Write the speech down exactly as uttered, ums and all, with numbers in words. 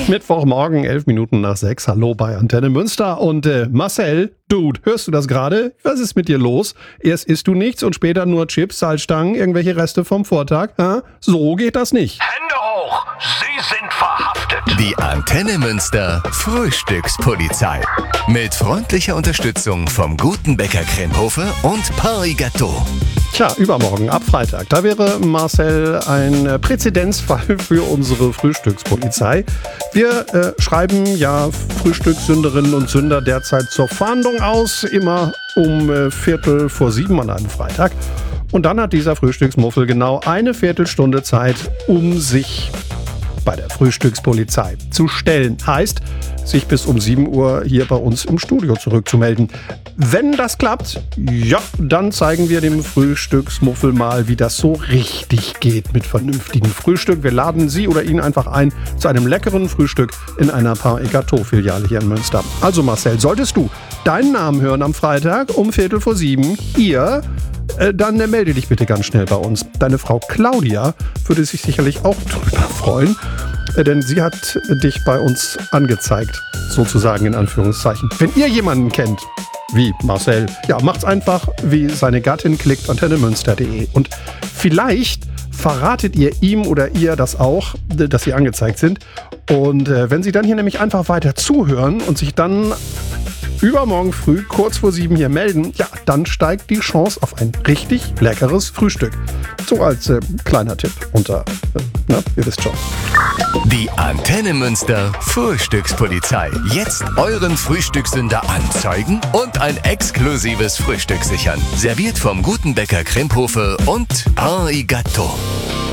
Mittwochmorgen, elf Minuten nach sechs. Hallo bei Antenne Münster. Und äh, Marcel, Dude, hörst du das gerade? Was ist mit dir los? Erst isst du nichts und später nur Chips, Salzstangen, irgendwelche Reste vom Vortag. Hä? So geht das nicht. Hände hoch! Sie sind verhaftet! Die Antenne Münster Frühstückspolizei. Mit freundlicher Unterstützung vom guten Bäcker Kremhofe und Paris Gâteau. Tja, übermorgen, ab Freitag, da wäre Marcel ein äh, Präzedenzfall für unsere Frühstückspolizei. Wir äh, schreiben ja Frühstückssünderinnen und Sünder derzeit zur Fahndung aus, immer um äh, Viertel vor sieben an einem Freitag. Und dann hat dieser Frühstücksmuffel genau eine Viertelstunde Zeit, um sich bei der Frühstückspolizei zu stellen. Heißt, sich bis um sieben Uhr hier bei uns im Studio zurückzumelden. Wenn das klappt, ja, dann zeigen wir dem Frühstücksmuffel mal, wie das so richtig geht mit vernünftigem Frühstück. Wir laden Sie oder ihn einfach ein zu einem leckeren Frühstück in einer Paris Gâteau-Filiale hier in Münster. Also Marcel, solltest du deinen Namen hören am Freitag um Viertel vor sieben hier, äh, dann äh, melde dich bitte ganz schnell bei uns. Deine Frau Claudia würde sich sicherlich auch drüber freuen, äh, denn sie hat dich bei uns angezeigt, sozusagen in Anführungszeichen. Wenn ihr jemanden kennt, wie Marcel, ja, macht's einfach wie seine Gattin, klickt antennemünster punkt de und vielleicht verratet ihr ihm oder ihr das auch, dass sie angezeigt sind. Und äh, wenn sie dann hier nämlich einfach weiter zuhören und sich dann übermorgen früh kurz vor sieben hier melden, ja, dann steigt die Chance auf ein richtig leckeres Frühstück. So als äh, kleiner Tipp unter, äh, na, ihr wisst schon. Die Antenne Münster Frühstückspolizei. Jetzt euren Frühstückssünder anzeigen und ein exklusives Frühstück sichern. Serviert vom guten Bäcker Kremhofe und Paris Gâteau.